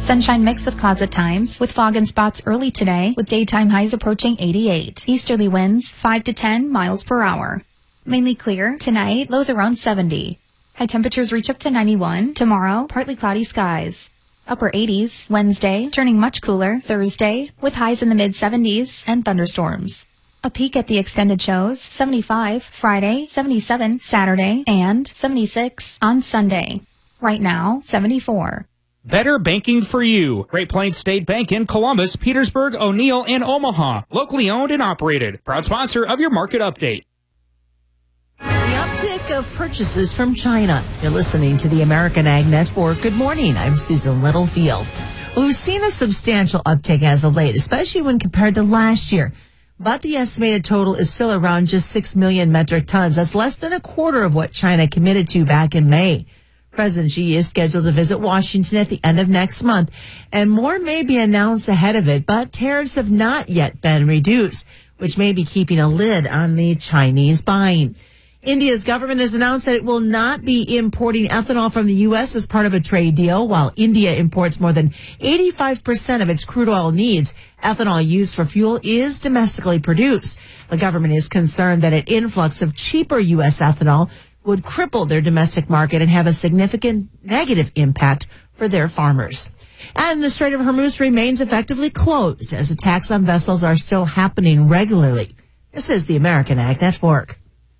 Sunshine mixed with clouds at times, with fog and spots early today, with daytime highs approaching 88. Easterly winds 5 to 10 miles per hour. Mainly clear. Tonight, lows around 70. High temperatures reach up to 91. Tomorrow, partly cloudy skies. Upper 80s. Wednesday, turning much cooler. Thursday, with highs in the mid-70s and thunderstorms. A peek at the extended shows, 75 Friday, 77 Saturday, and 76 on Sunday. Right now, 74. Better banking for you. Great Plains State Bank in Columbus, Petersburg, O'Neill, and Omaha. Locally owned and operated. Proud sponsor of your market update. The uptick of purchases from China. You're listening to the American Ag Network. Good morning. I'm Susan Littlefield. We've seen a substantial uptick as of late, especially when compared to last year. But the estimated total is still around just 6 million metric tons. That's less than a quarter of what China committed to back in May. President Xi is scheduled to visit Washington at the end of next month, and more may be announced ahead of it, but tariffs have not yet been reduced, which may be keeping a lid on the Chinese buying. India's government has announced that it will not be importing ethanol from the U.S. as part of a trade deal. While India imports more than 85% of its crude oil needs, ethanol used for fuel is domestically produced. The government is concerned that an influx of cheaper U.S. ethanol would cripple their domestic market and have a significant negative impact for their farmers. And the Strait of Hormuz remains effectively closed as attacks on vessels are still happening regularly. This is the American Ag Network.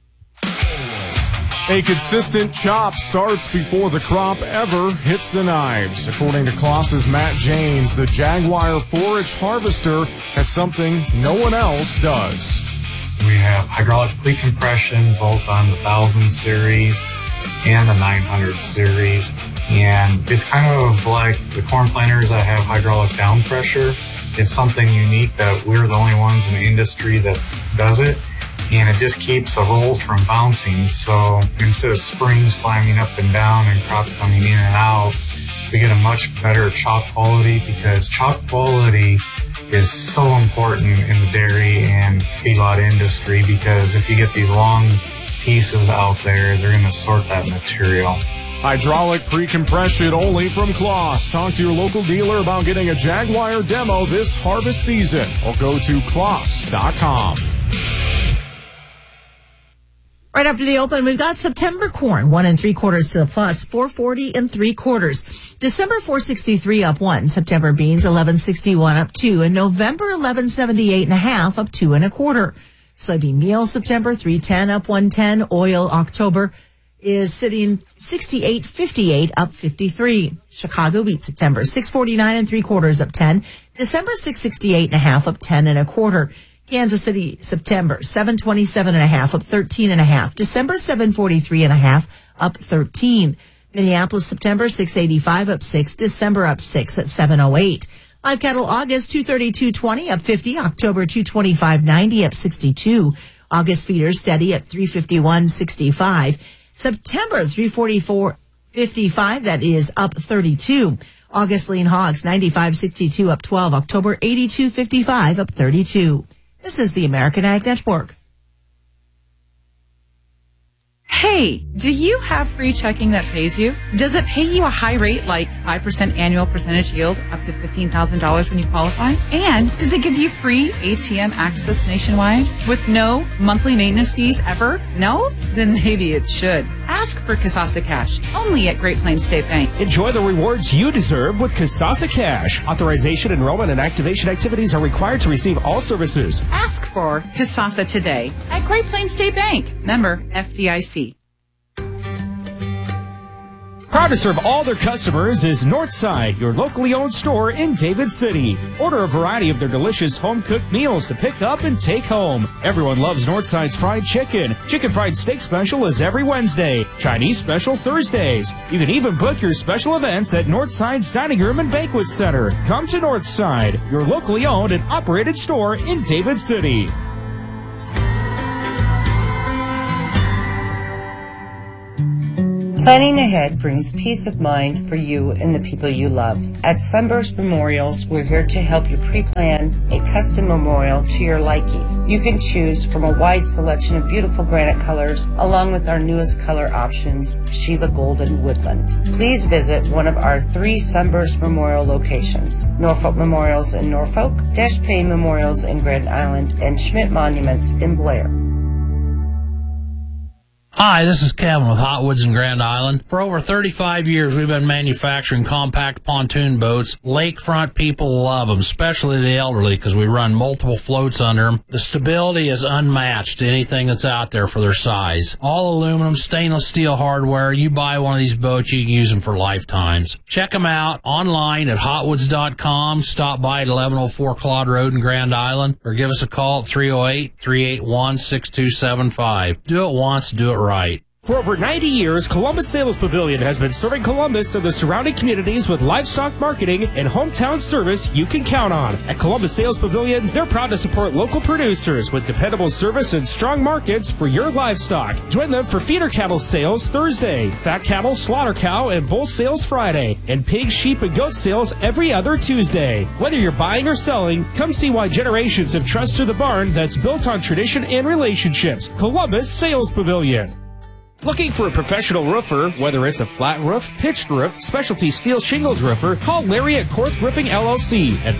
A consistent chop starts before the crop ever hits the knives. According to Claas's Matt Janes, the Jaguar forage harvester has something no one else does. We have hydraulic pre-compression both on the 1000 series and the 900 series. And it's kind of like the corn planters that have hydraulic down pressure. It's something unique that we're the only ones in the industry that does it. And it just keeps the rolls from bouncing. So instead of springs slamming up and down and crop coming in and out, we get a much better chop quality, because chop quality is so important in the dairy and feedlot industry, because if you get these long pieces out there, they're going to sort that material. Hydraulic pre-compression only from Claas. Talk to your local dealer about getting a Jaguar demo this harvest season, or go to claas.com. Right after the open, we've got September corn, 1 3/4 to the plus, 440 3/4. December 463 up 1. September beans 1161 up 2, and November 1178.5 up 2 1/4. Soybean meal September 310 up 110. Oil October is sitting 68.58 up 53. Chicago wheat September 649 3/4 up 10. December 668.5 up 10 1/4. Kansas City, September, 727.5, up 13.5. December, 743.5, up 13. Minneapolis, September, 685, up 6. December, up 6 at 708. Live cattle, August, 232.20, up 50. October, 225.90, up 62. August feeders, steady at 351.65. September, 344.55, that is up 32. August lean hogs, 95.62, up 12. October, 82.55, up 32. This is the American Ag Network. Hey, do you have free checking that pays you? Does it pay you a high rate like 5% annual percentage yield up to $15,000 when you qualify? And does it give you free ATM access nationwide with no monthly maintenance fees ever? No? Then maybe it should. Ask for Kasasa Cash, only at Great Plains State Bank. Enjoy the rewards you deserve with Kasasa Cash. Authorization, enrollment, and activation activities are required to receive all services. Ask for Kasasa today at Great Plains State Bank. Member FDIC. Proud to serve all their customers is Northside, your locally owned store in David City. Order a variety of their delicious home-cooked meals to pick up and take home. Everyone loves Northside's fried chicken. Chicken fried steak special is every Wednesday. Chinese special Thursdays. You can even book your special events at Northside's Dining Room and Banquet Center. Come to Northside, your locally owned and operated store in David City. Planning ahead brings peace of mind for you and the people you love. At Sunburst Memorials, we're here to help you pre-plan a custom memorial to your liking. You can choose from a wide selection of beautiful granite colors, along with our newest color options, Shiva Gold and Woodland. Please visit one of our 3 Sunburst Memorial locations: Norfolk Memorials in Norfolk, Dash Payne Memorials in Grand Island, and Schmidt Monuments in Blair. Hi, this is Kevin with Hot Woods in Grand Island. For over 35 years, we've been manufacturing compact pontoon boats. Lakefront people love them, especially the elderly, because we run multiple floats under them. The stability is unmatched to anything that's out there for their size. All aluminum, stainless steel hardware. You buy one of these boats, you can use them for lifetimes. Check them out online at hotwoods.com. Stop by at 1104 Claude Road in Grand Island, or give us a call at 308-381-6275. Do it once, do it right. For over 90 years, Columbus Sales Pavilion has been serving Columbus and the surrounding communities with livestock marketing and hometown service you can count on. At Columbus Sales Pavilion, they're proud to support local producers with dependable service and strong markets for your livestock. Join them for feeder cattle sales Thursday, fat cattle, slaughter cow, and bull sales Friday, and pig, sheep, and goat sales every other Tuesday. Whether you're buying or selling, come see why generations have trusted the barn that's built on tradition and relationships. Columbus Sales Pavilion. Looking for a professional roofer, whether it's a flat roof, pitched roof, specialty steel shingles roofer, call Larry at Korth Roofing LLC at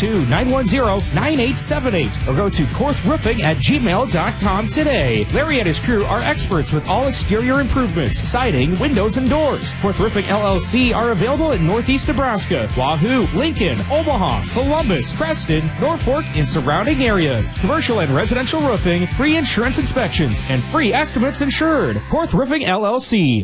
402-910-9878 or go to korthroofing@gmail.com today. Larry and his crew are experts with all exterior improvements, siding, windows, and doors. Korth Roofing LLC are available in Northeast Nebraska, Wahoo, Lincoln, Omaha, Columbus, Creston, Norfolk, and surrounding areas. Commercial and residential roofing, free insurance inspections, and free estimates insured. Korth Roofing LLC,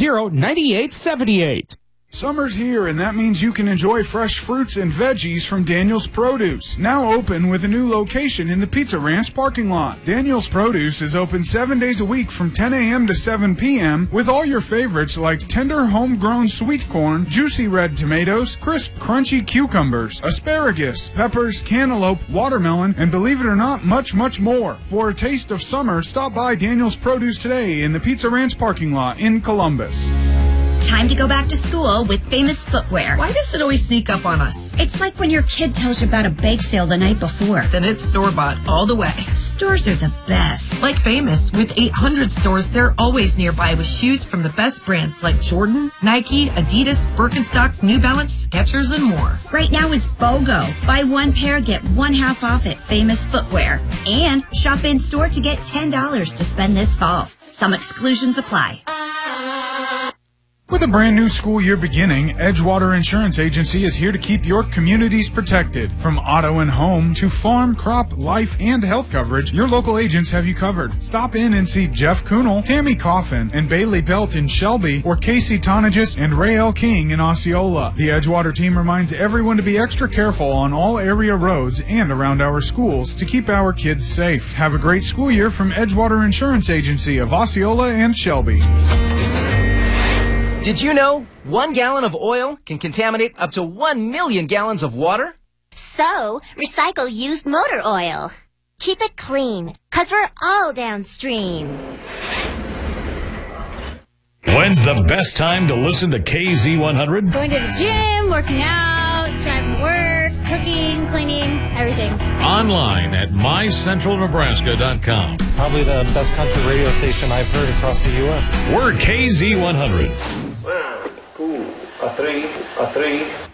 910-9878. Summer's here, and that means you can enjoy fresh fruits and veggies from Daniel's Produce. Now open with a new location in the Pizza Ranch parking lot. Daniel's Produce is open 7 days a week from 10 a.m. to 7 p.m. with all your favorites like tender homegrown sweet corn, juicy red tomatoes, crisp crunchy cucumbers, asparagus, peppers, cantaloupe, watermelon, and believe it or not, much, much more. For a taste of summer, stop by Daniel's Produce today in the Pizza Ranch parking lot in Columbus. Time to go back to school with Famous Footwear. Why does it always sneak up on us? It's like when your kid tells you about a bake sale the night before. Then it's store-bought all the way. Stores are the best. Like Famous, with 800 stores, they're always nearby with shoes from the best brands like Jordan, Nike, Adidas, Birkenstock, New Balance, Skechers, and more. Right now it's BOGO. Buy one pair, get one half off at Famous Footwear. And shop in-store to get $10 to spend this fall. Some exclusions apply. With a brand new school year beginning, Edgewater Insurance Agency is here to keep your communities protected. From auto and home to farm, crop, life, and health coverage, your local agents have you covered. Stop in and see Jeff Kuhnel, Tammy Coffin, and Bailey Belt in Shelby, or Casey Tonagis and Ray L. King in Osceola. The Edgewater team reminds everyone to be extra careful on all area roads and around our schools to keep our kids safe. Have a great school year from Edgewater Insurance Agency of Osceola and Shelby. Did you know 1 gallon of oil can contaminate up to 1 million gallons of water? So, recycle used motor oil. Keep it clean, 'cause we're all downstream. When's the best time to listen to KZ100? Going to the gym, working out, driving to work, cooking, cleaning, everything. Online at mycentralnebraska.com. Probably the best country radio station I've heard across the U.S. We're KZ100. 1, 2, 3, 3.